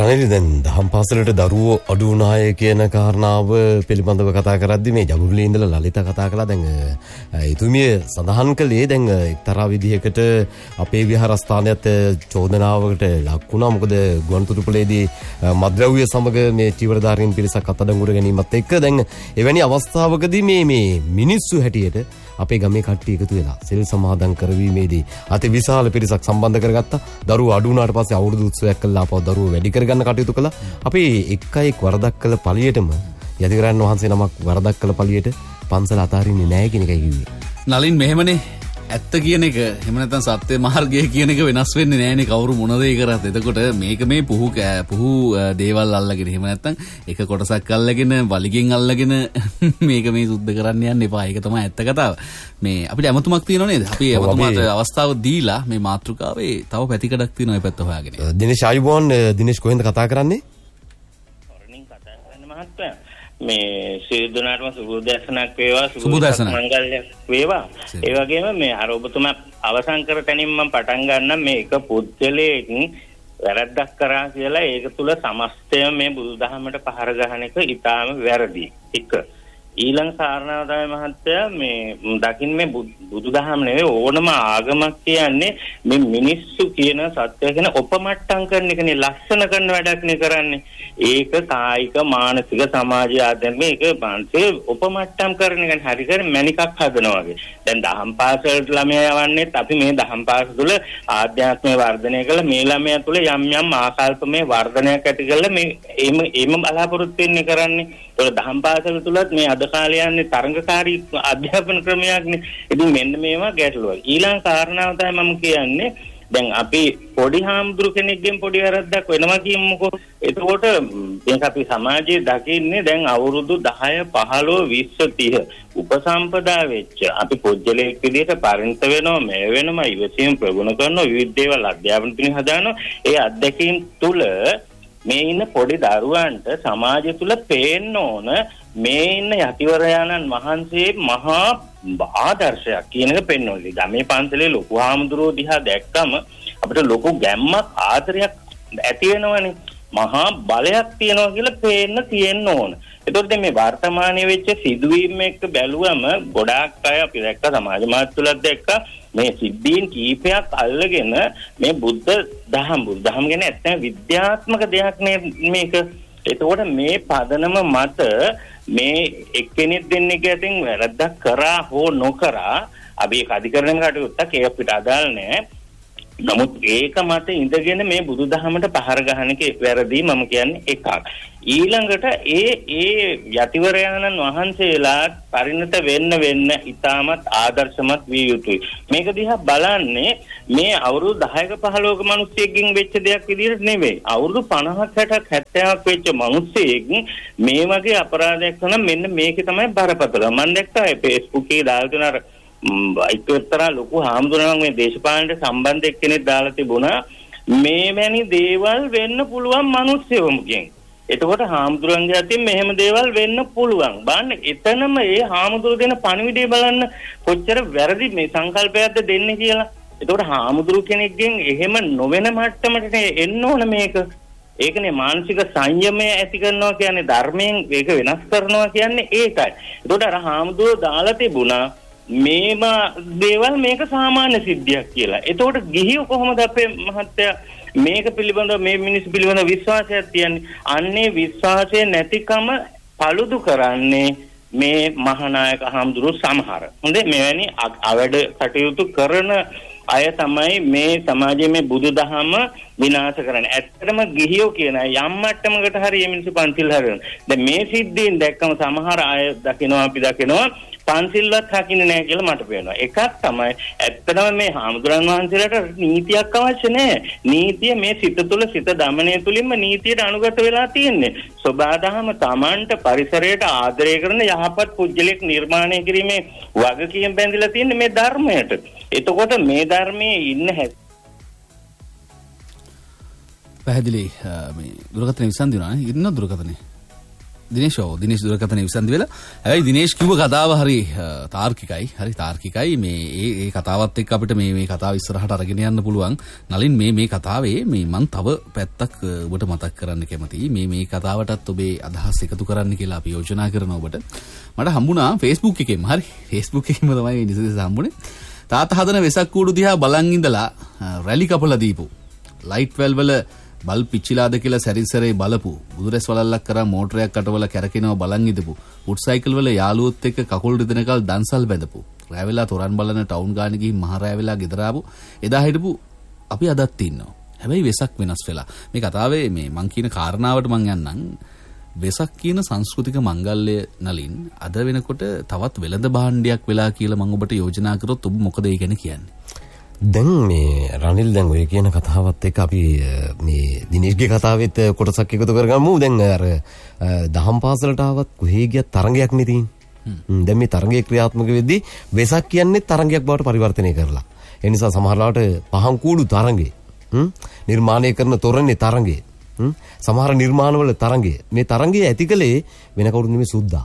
රනිල් දැන් දහම් පාසලට දරුවෝ අඩු වුණාය කියන කාරණාව පිළිබඳව කතා කරද්දි මේ ජගුරුලේ ඉඳලා ලලිතා කතා කළා. දැන් එතුමිය සඳහන් කළේ දැන් එක්තරා විදිහකට අපේ විහාරස්ථානයත් චෝදනාවකට ලක් වුණා. මොකද ගුවන්තොටුපළේදී මද්ද්‍රව්‍ය සමග මේ චීවරධාරීන් පිරිසක් අත්අඩංගුවට ගැනීමත් එක්ක දැන් එවැනි අවස්ථාවකදී මේ මිනිස්සු හැටියට අපේ ගමේ කට්ටිය එකතු වෙලා සෙල් සමාදන් කරවීමේදී අති විශාල පිරිසක් සම්බන්ධ කරගත්තා. දරුවෝ අඩු වුණාට පස්සේ අවුරුදු උත්සවයක් කළා. අපව දරුවෝ වැඩි කරගන්න කටයුතු කළා. අපි එක්කෙක් වරදක් කළ පළියටම යතිවරයන් වහන්සේ නමක් වරදක් කළ පළියට පන්සල අතාරින්නේ නැහැ කියන එකයි කිව්වේ. නලින් මෙහෙමනේ ඇත්ත කියන එක එහෙම නැත්නම් සත්‍ය මාර්ගය කියන එක වෙනස් වෙන්නේ නැහැනේ කවුරු මොන දේ කරත්. එතකොට මේක මේ පුහු දේවල් අල්ලගෙන එහෙම නැත්නම් එක කොටසක් අල්ලගෙන වලිගෙන් අල්ලගෙන මේක මේ සුද්ධ කරන්න යන්න එපා. ඒක තමයි ඇත්ත කතාව. මේ අපිට අමතුමක් තියෙනව නේද? අපි අමතුමාට අවස්ථාව දීලා මේ මාතෘකාවේ තව පැතිකඩක් තියෙනවා ඒ පැත්ත හොයාගෙන. දිනේෂ් ආයුබෝන්. දිනේෂ් කොහෙන්ද කතා කරන්නේ? හොරණින් කතා කරන්නේ මහත්තයා. මේ සියදුනාටම සුබෝදෑසනක් වේවා, සුබෝදෑසන මංගල්‍යයක් වේවා. ඒ වගේම මේ අර ඔබතුමා අවසන් කර තැනින් මම පටන් ගන්නම්. මේ එක පුද්ගලයෙක් වැරද්දක් කරා කියලා ඒක තුල සමස්තය මේ බුදුදහමට පහර ගහන එක ඊටාම වැරදි. එක ඊළඟ කාරණාව තමයි මහත්තයා මේ දකින්න මේ බුදුදහම නෙවෙයි ඕනම ආගමක් කියන්නේ මේ මිනිස්සු කියන සත්‍ය කියන උපමට්ටම් කරන එකනේ, ලස්සන කරන වැඩක් නේ කරන්නේ. ඒක කායික මානසික සමාජ ආධ්‍යාත්මික ඒක මානසික උපමට්ටම් කරන එක හරි කර මැනිකක් හදනවා වගේ. දැන් දහම් පාසලට ළමයා යවන්නේත් අපි මේ දහම් පාසල තුළ ආධ්‍යාත්මික වර්ධනය කළ මේ ළමයා තුළ යම් ආකල්පමය වර්ධනයක් ඇති කරලා මේ එම බලාපොරොත්තු වෙන්නේ කරන්නේ. ඒක දහම් පාසල තුලත් මේ අද කාලේ යන්නේ තරංගකාරී අධ්‍යාපන ක්‍රමයක්නේ. ඉතින් මෙන්න මේවා ගැටලුවක්. ඊළඟ කාරණාව තමයි මම කියන්නේ දැන් අපි පොඩි හාමුදුරු කෙනෙක්ගෙන් පොඩි වැරද්දක් වෙනවා කියමුකෝ. එතකොට දැන් අපි සමාජයේ දකින්නේ දැන් අවුරුදු 10 15 20 30 උපසම්පදා වෙච්ච අපි පොජ්ජලෙක් විදිහට පරිණත වෙනවා, මේ වෙනවා, ඉවසීම ප්‍රගුණ කරනවා, විවිධ දේවල් අධ්‍යාපන පිණිස හදානවා. ඒ අත්දැකීම් තුල මේ ඉන්න පොඩි දරුවන්ට සමාජය තුල පේන්න ඕන මේ ඉන්න යතිවරයාණන් වහන්සේ මහා ආදර්ශයක් කියන එක පෙන්වන්නේ. ගමේ පන්සලේ ලොකු හාමුදුරුවෝ දිහා දැක්කම අපිට ලොකු ගැම්මක් ආදරයක් ඇති වෙනවනේ. මහා බලයක් තියෙනවා කියලා තියෙන්න ඕන. ඒතකොට මේ වර්තමානයේ වෙච්ච සිදුවීම් එක්ක බැලුවම ගොඩාක් අය අපි දැක්ක සමාජ මාධ්‍ය තුලත් දැක්ක මේ සිද්ධීන් කීපයක් අල්ලගෙන මේ බුද්ධ දහම් ගැන ඇත්තම විද්‍යාත්මක දෙයක් මේක. ඒතකොට මේ පදනම මත මේ එක්කෙනෙක් දෙන්නෙක් ගැතින් වැරද්දක් කරා හෝ නොකරා අපි ඒක අධිකරණයක කටයුත්තක් ඒක අපිට අදාළ නැහැ. නමුත් ඒක මත ඉඳගෙන මේ බුදුදහමට පහර ගහන එක වැරදි මම කියන්නේ එකක්. ඊළඟට ඒ යතිවරයාණන් වහන්සේලා පරිණත වෙන්න ඊටමත් ආදර්ශමත් විය යුතුයි. මේක දිහා බලන්නේ මේ අවුරුදු 10ක 15ක මිනිස්සෙක්ගෙන් වෙච්ච දෙයක් විදිහට නෙවෙයි. අවුරුදු 50ක් 60ක් 70ක් වෙච්ච මිනිස්සෙක් මේ වගේ අපරාධයක් කරන මෙන්න මේකේ තමයි බරපතල. මම දැක්කා Facebook එකේ දාලා තියෙන අර එක්තරා ලොකු හාමුදුරුවෝ මේ දේශපාලනට සම්බන්ධ එක්කෙනෙක් දාලා තිබුණා මේ වැනි දේවල් වෙන්න පුළුවන් මිනිස්සුන්ගෙන්. එතකොට හාමුදුරුවන්ගේ අතින් මෙහෙම දේවල් වෙන්න පුළුවන්. බලන්න එතනම ඒ හාමුදුරුවෝ දෙන පණිවිඩය බලන්න කොච්චර වැරදි මේ සංකල්පයක්ද දෙන්නේ කියලා. එතකොට හාමුදුරුවෝ කෙනෙක්ගෙන් එහෙම නොවන මට්ටමට එන්න ඕන මේක. ඒකනේ මානසික සංයමය ඇති කරනවා කියන්නේ, ධර්මයෙන් ඒක වෙනස් කරනවා කියන්නේ ඒකයි. එතකොට අර හාමුදුරුවෝ දාලා තිබුණා මේම දේවල් මේක සාමාන්‍ය සිද්ධියක් කියලා. එතකොට ගිහියෝ කොහොමද අපේ මහත්තයා මේක පිළිබඳව මේ මිනිස් පිළිබඳව විශ්වාසයක් තියන්නේ? අන්නේ විශ්වාසය නැතිකම paludu කරන්නේ මේ මහානායක හාමුදුරුවෝ සමහර. හොඳේ මෙවැනි අවඩ කටයුතු කරන අය තමයි මේ සමාජයේ මේ බුදුදහම විනාශ කරන්නේ. ඇත්තටම ගිහියෝ කියන යම් මට්ටමකට හරි මේ මිනිස්සු පන්සිල් හරිනවා. දැන් මේ සිද්ධීන් දැක්කම සමහර අය දකිනවා අපි දකිනවා පන්සිල්වත් හකින්නේ නැහැ කියලා මට පේනවා. එකක් තමයි ඇත්තටම මේ හාමුදුරන් වහන්සේලාට නීතියක් අවශ්‍ය නැහැ. නීතිය මේ සිත තුළ සිත දමනය තුළින්ම නීතියට අනුගත වෙලා තියෙන්නේ. සබාදහම Tamanට පරිසරයට ආදරය කරන යහපත් පුජ්‍යලයක් නිර්මාණය කිරීමේ වගකීම් බැඳිලා තියෙන්නේ මේ ධර්මයට. එතකොට මේ ධර්මයේ ඉන්න පැහැදිලි මේ දුරකථන විසඳුණා නේ? ඉන්න දුරකථනේ දිනේෂ් දුරකථනයේ විසන්දි වෙලා. හැබැයි දිනේෂ් කිව්ව කතාව හරි තාර්කිකයි. මේ කතාවත් එක්ක අපිට මේ කතාව ඉස්සරහට අරගෙන යන්න පුළුවන්. නලින් මේ කතාවේ මම තව පැත්තක් ඔබට මතක් කරන්න කැමතියි. මේ කතාවටත් ඔබේ අදහස් එකතු කරන්න කියලා අපි යෝජනා කරනවා ඔබට. මට හම්බුණා Facebook එකෙන්. Facebook එකෙන්ම තමයි නිසදෙස හම්බුනේ. තාත්තා හදන වෙසක් කූඩු දිහා බලන් ඉඳලා රැලි කපලා දීපු. ලයිට් වැල් වල බල් පිච්චිලාද කියලා සැරිසරේ බලපු. බුදුරැස් වලල්ලක් කරා මෝටරයක් අටවල කැරකෙනවා බලන් ඉඳපු. පුට් සයිකල් වල යාළුවොත් එක්ක කකුල් රිදෙනකල් දන්සල් බැඳපු. රෑ වෙලා තොරන් බලන ටවුන් ගාන ගිහින් මහ රෑ වෙලා ගෙදර ආපු. එදා හිටපු අපි අදත් ඉන්නවා. හැබැයි වෙසක් වෙනස් වෙලා. මේ කතාවේ මං කියන කාරණාවට මං යන්නම්. වෙසක් කියන සංස්කෘතික මංගල්‍ය නලින් අද වෙනකොට තවත් වෙළඳ භාණ්ඩයක් වෙලා කියලා මම ඔබට යෝජනා කරොත් ඔබ මොකද ඒ ගැන කියන්නේ? දැන් මේ රනිල් දැන් ඔය කියන කතාවත් එක්ක අපි මේ දිනේෂ්ගේ කතාවෙත් කොටසක් එකතු කරගමු. දැන් අර දහම් පාසලට ආවත් කොහේ ගියත් තරංගයක් නේ තියෙන්නේ. දැන් මේ තරංගයේ ක්‍රියාත්මක වෙද්දී වෙසක් කියන්නේ තරංගයක් බවට පරිවර්තනය කරලා. ඒ නිසා සමහරවිට පහන් කූඩු තරංගේ නිර්මාණය කරන තොරණේ තරංගේ සමහර නිර්මාණවල තරංගය. මේ තරංගය ඇතිකලේ වෙන කවුරුත් නෙමෙයි සුද්දා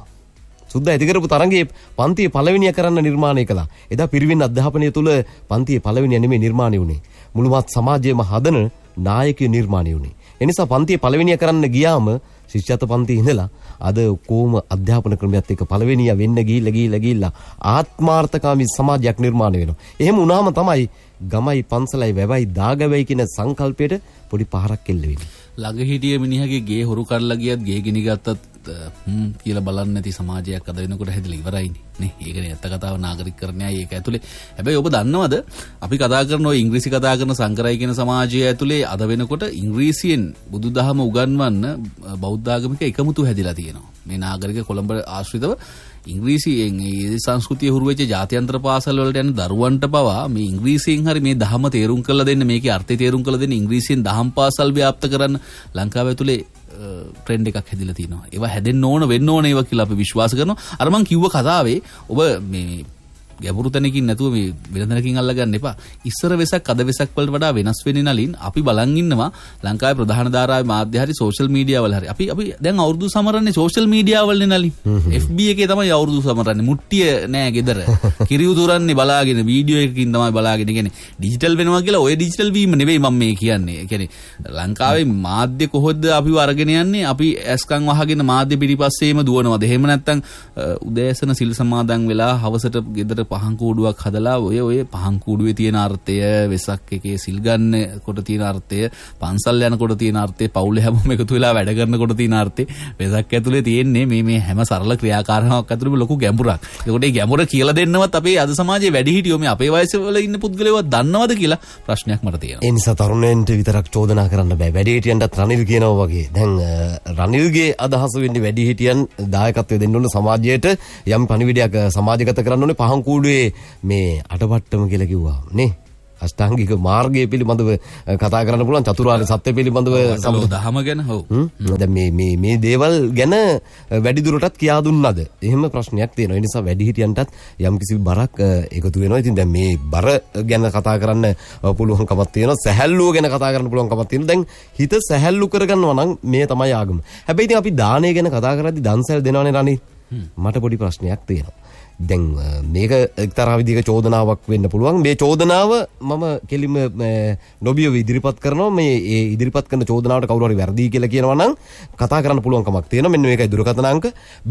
ඇති කරපු තරංගයේ පන්තියේ පළවෙනිය කරන්න නිර්මාණය කළා. එදා පිරිවෙන් අධ්‍යාපනය තුළ පන්තියේ පළවෙනිය නෙමෙයි නිර්මාණය වුණේ. මුළුමත් සමාජයේම හදන නායකයෝ නිර්මාණය වුණේ. ඒ නිසා පන්තියේ පළවෙනිය කරන්න ගියාම ශිෂ්‍යත්ව පන්තියේ ඉඳලා අද කොහොම අධ්‍යාපන ක්‍රමයක් එක්ක පළවෙනිය වෙන්න ගිහිල්ලා ආත්මාර්ථකාමී සමාජයක් නිර්මාණය වෙනවා. එහෙම වුණාම තමයි ගමයි පන්සලයි වැවයි දාගවයි කියන සංකල්පයට පොඩි පහරක් එල්ල වෙන්නේ. ළඟ හිටිය මිනිහගේ ගේ හොරු කරලා ගියත් ගේ ගිනි ගත්තත් කියලා බලන්නේ නැති සමාජයක් අද වෙනකොට හැදලා ඉවරයිනේ නේ. ඒකනේ ඇත්ත කතාව නාගරිකකරණයයි ඒක ඇතුලේ. හැබැයි ඔබ දන්නවද අපි කතා කරන ඔය ඉංග්‍රීසි කතා කරන සංකරයි කියන සමාජය ඇතුලේ අද වෙනකොට ඉංග්‍රීසියෙන් බුදුදහම උගන්වන්න බෞද්ධ ආගමික එකමුතු හැදිලා තියෙනවා. මේ නාගරික කොළඹ ආශ්‍රිතව ඉංග්‍රීසියෙන් ඒ සංස්කෘතිය හුරු වෙච්ච ජාත්‍යන්තර පාසල් වලට යන දරුවන්ට පවා මේ ඉංග්‍රීසියෙන් හරි මේ ධර්ම තේරුම් කරලා දෙන්න, මේකේ අර්ථය තේරුම් කරලා දෙන්න ඉංග්‍රීසියෙන් දහම් පාසල් ව්‍යාප්ත කරන්න ලංකාව ඇතුලේ ට්‍රෙන්ඩ් එකක් හැදිලා තිනවා. ඒවා හැදෙන්න ඕන වෙන්න ඕන ඒවා කියලා අපි විශ්වාස කරනවා. අර මං කිව්ව කතාවේ ඔබ මේ ගැඹුරු තැනකින් නැතුව මේ වෙනතනකින් අල්ලගන්න එපා. ඉස්සර වෙසක් අද වෙසක් වලට වඩා වෙනස් වෙන්නේ නලින් අපි බලන් ඉන්නවා ලංකාවේ ප්‍රධාන ධාරාවේ මාධ්‍ය හරි සෝෂල් මීඩියා වල හරි. අපි දැන් අවුරුදු සමරන්නේ සෝෂල් මීඩියා වලනේ නලින්. FB එකේ තමයි අවුරුදු සමරන්නේ. මුට්ටිය නෑ ගෙදර. කිරි උදුරන්නේ බලාගෙන වීඩියෝ එකකින් තමයි බලාගෙන කියන්නේ. ඩිජිටල් වෙනවා කියලා ඔය ඩිජිටල් වීම නෙවෙයි මම මේ කියන්නේ. ඒ කියන්නේ ලංකාවේ මාධ්‍ය කොහොමද අපිව අරගෙන යන්නේ? අපි ඇස්කම් වහගෙන මාධ්‍ය පිටිපස්සේම දුවනවද? එහෙම නැත්නම් උදෑසන සිල් සමාදන් වෙලා හවසට ගෙදර පහන් කූඩුවක් හදලා ඔය පහන් කූඩුවේ තියෙන අර්ථය, වෙසක් එකේ සිල් ගන්න කොට තියෙන අර්ථය, පන්සල් යනකොට තියෙන අර්ථය, පවුලේ හැමෝම එකතු වෙලා වැඩ කරනකොට තියෙන අර්ථය, වෙසක් ඇතුලේ තියෙන්නේ මේ හැම සරල ක්‍රියාකාරකමක් ඇතුළේම ලොකු ගැඹුරක්. ඒකට මේ ගැඹුර කියලා දෙන්නවත් අපේ අද සමාජයේ වැඩිහිටියෝ මේ අපේ වයසේ වල ඉන්න පුද්ගලයෝ දන්නවද කියලා ප්‍රශ්නයක් මට තියෙනවා. ඒ නිසා තරුණයන්ට විතරක් චෝදනා කරන්න බෑ. වැඩිහිටියන්ටත් රනිල් කියනවා වගේ. දැන් රනිල්ගේ අදහස වෙන්නේ වැඩිහිටියන් දායකත්වය දෙන්න ඕන සමාජයට යම් පණිවිඩයක් සමාජගත කරන්න ඕනේ. පහන් කූඩුවේ මේ අටපට්ටම කියලා කිව්වා නේ. අෂ්ටාංගික මාර්ගය පිළිබඳව කතා කරන්න පුළුවන්, චතුරාර්ය සත්‍ය පිළිබඳව දහම ගැන. ඔව්. දැන් මේ දේවල් ගැන වැඩි දුරටත් කියා දුන්නද? එහෙම ප්‍රශ්නයක් තියෙනවා. ඒ නිසා වැඩිහිටියන්ටත් යම්කිසි බරක් එකතු වෙනවා. ඉතින් දැන් මේ බර ගැන කතා කරන්න පුළුවන්කමක් තියෙනවා. සැහැල්ලුව ගැන කතා කරන්න පුළුවන්කමක් තියෙනවා. දැන් හිත සැහැල්ලු කරගන්නවා නම් මේ තමයි ආගම. හැබැයි ඉතින් අපි දානය ගැන කතා කරද්දී දන්සල් දෙනවනේ රණි. මට පොඩි ප්‍රශ්නයක් තියෙනවා. දැන් මේක එක්තරා විදිහක චෝදනාවක් වෙන්න පුළුවන්. මේ චෝදනාව මම කෙලිම නොබියව ඉදිරිපත් කරනවා. මේ ඉදිරිපත් කරන චෝදනාවට කවුරු හරි වැරදි කියලා කියනවා නම් කතා කරන්න පුළුවන් කමක් තියෙනවා. මෙන්න මේකයි දුරකථන අංක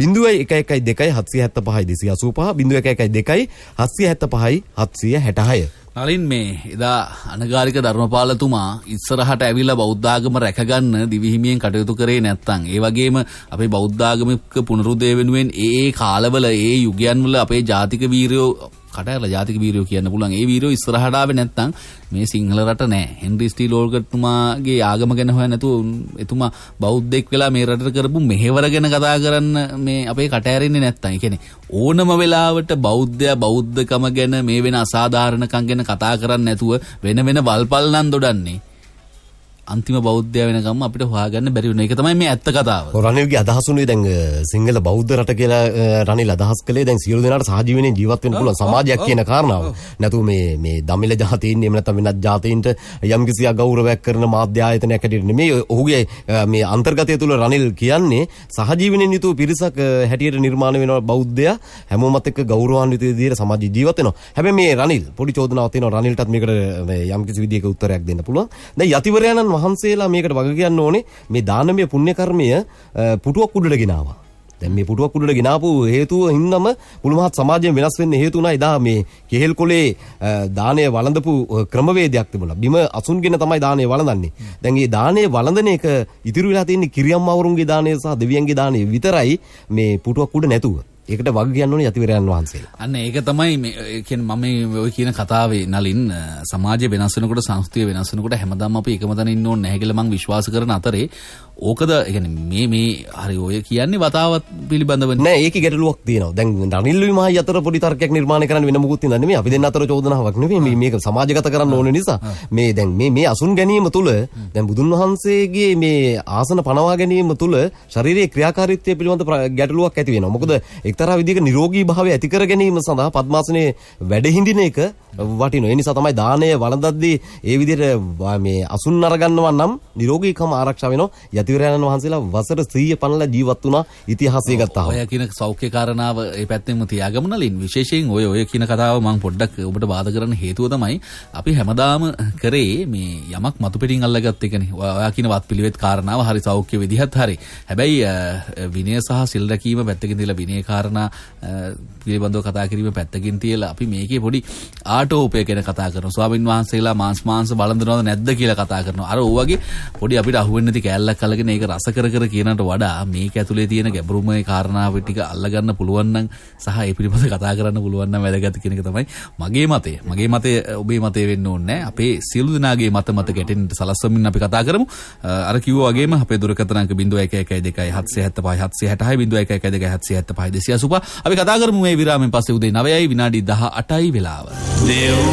0112 775 285 0112 775 766. නලින් මේ එදා අනගාരിക ධර්මපාලතුමා ඉස්සරහට ඇවිල්ලා බෞද්ධ ආගම රැකගන්න දිවිහිමියෙන් කටයුතු කරේ නැත්නම් ඒ වගේම අපේ බෞද්ධ ආගමික පුනරුදය වෙනුවෙන් ඒ කාලවල ඒ යුගයන් වල අපේ ජාතික වීරයෝ කටහැරලා ජාතික වීරයෝ කියන්න පුළුවන්. ඒ වීරයෝ ඉස්සරහට ආවේ නැත්නම් මේ සිංහල රට නෑ. හෙන්රි ස්ටීල් ඕල්ගට්තුමාගේ ආගම ගැන හොයන්න නැතුව එතුමා බෞද්ධෙක් වෙලා මේ රටට කරපු මෙහෙවර ගැන කතා කරන්න මේ අපේ කටහැරෙන්නේ නැත්නම්. ඒ කියන්නේ ඕනම වෙලාවට බෞද්ධයා බෞද්ධකම ගැන මේ වෙන අසාධාරණකම් ගැන කතා කරන්නේ නැතුව වෙන වල්පල් නම් දොඩන්නේ. අන්තිම බෞද්ධය වෙනකම් අපිට හොයාගන්න බැරි වුණ එක තමයි මේ ඇත්ත කතාව. රනිල්ගේ අදහසුනේ දැන් සිංහල බෞද්ධ රට කියලා රනිල් අදහස් කළේ දැන් සියලු දෙනාට සහජීවනයෙන් ජීවත් වෙන්න පුළුවන් සමාජයක් කියන කාරණාව. නැතු මේ දමිළ ජාතීන් එහෙම නැත්නම් වෙනත් ජාතීන්ට යම්කිසි අගෞරවයක් කරන මාධ්‍ය ආයතනයක් හැටියට නෙමෙයි ඔහුගේ මේ අන්තර්ගතය තුල රනිල් කියන්නේ සහජීවනයෙන් යුතු පිරිසක් හැටියට නිර්මාණය වෙන බෞද්ධයා හැමෝමත් එක්ක ගෞරවාන්විත විදිහට සමාජ ජීවත් වෙනවා. හැබැයි මේ රනිල් පොඩි චෝදනාවක් තියෙනවා රනිල්ටත් මේකට යම්කිසි විදිහක උත්තරයක් දෙන්න පුළුවන්. දැන් යතිවරයන්න් වහන්සේලා මේකට වග කියන්න ඕනේ මේ දානමය පුණ්‍ය කර්මය පුටුවක් උඩට ගෙනාවා. දැන් මේ පුටුවක් උඩට ගෙනාපු හේතුව හින්දාම මුළු මහත් සමාජයෙන් වෙනස් වෙන්න හේතු වුණා. එදා මේ කෙහෙල් කොලේ දානය වළඳපු ක්‍රමවේදයක් තිබුණා. බිම අසුන්ගෙන තමයි දානය වළඳන්නේ. දැන් මේ දානය වළඳන එක ඉතිරි වෙලා තියෙන්නේ කිරියම්මවරුන්ගේ දානය සහ දෙවියන්ගේ දානය විතරයි මේ පුටුවක් උඩ නැතුව. ඒකට වග කියන්න ඕනේ යතිවරයන් වහන්සේලා. අන්න ඒක තමයි මේ කියන්නේ මම ඔය කියන කතාවේ නලින් සමාජය වෙනස් වෙනකොට සංස්කෘතිය වෙනස් වෙනකොට හැමදාම අපි එකම තැන ඉන්න ඕනේ නැහැ කියලා මම විශ්වාස කරන අතරේ ඕකද කියන්නේ මේ හරි ඔය කියන්නේ වතාවත් පිළිබඳව නෑ ඒකේ ගැටලුවක් තියෙනවා. දැන් රනිල් විමහයි අතර පොඩි තර්කයක් නිර්මාණය කරන්න වෙන මොකුත් නෑ නෙමෙයි. අපි දෙන්න අතර චෝදනාවක් නෙමෙයි. මේක සමාජගත කරන්න ඕන නිසා මේ දැන් මේ අසුන් ගැනීම තුළ දැන් බුදුන් වහන්සේගේ මේ ආසන පනවා ගැනීම තුළ ශාරීරික ක්‍රියාකාරීත්වය පිළිබඳ ගැටලුවක් ඇති වෙනවා. මොකද එක්තරා විදිහක නිරෝගී භාවය ඇති කර ගැනීම සඳහා පద్මාසනේ වැඩ හිඳින එක වටිනවා. ඒ නිසා තමයි දානය වළඳද්දී ඒ විදිහට මේ අසුන් අරගන්නවා නම් නිරෝගීකම ආරක්ෂා වෙනවා. යතිවරයන් වහන්සේලා වසර 100 පනලා ජීවත් වුණා ඉතිහාසය ගත්තා. ඔය කියන සෞඛ්‍ය කාරණාව ඒ පැත්තෙන්ම තියාගමු නලින් විශේෂයෙන් ඔය කියන කතාව මම පොඩ්ඩක් ඔබට වාද කරන්න හේතුව තමයි අපි හැමදාම කරේ මේ යමක් මතු පිටින් අල්ලගත්ත එකනේ. ඔයා කියන වත් පිළිවෙත් කාරණාව හරි සෞඛ්‍ය විදිහත් හරි. හැබැයි විනය සහ සිල් රැකීම පැත්තකින් තියලා විනය කාරණා පිළිබඳව කතා කිරීම පැත්තකින් තියලා අපි මේකේ පොඩි ආටෝපය ගැන කතා කරනවා. ස්වාමින් වහන්සේලා මාංශ බලඳනවද නැද්ද කියලා කතා කරනවා. අර ඔයගේ පොඩි අපිට අහුවෙන්නේ නැති කෑල්ලක් අල්ලගෙන ඒක රස කර කියනට වඩා මේක ඇතුලේ තියෙන ගැඹුරුම කාරණාව ටික අල්ලගන්න පුළුවන් නම් සහ ඒ පිළිබඳව කතා කරන්න පුළුවන් නම් වැදගත් කියන එක තමයි මගේ මතය. මගේ මතය ඔබේ මතය වෙන්න ඕනේ නැහැ. අපේ සියලු දෙනාගේ මත ගැටෙන්න සලස්වමින් අපි කතා කරමු. අර කිව්වා වගේම අපේ දුරකථන අංක 0112 අපි කතා කරමු මේ විරාමයෙන් පස්සේ උදේ 9යි විනාඩි 18යි වෙලාව.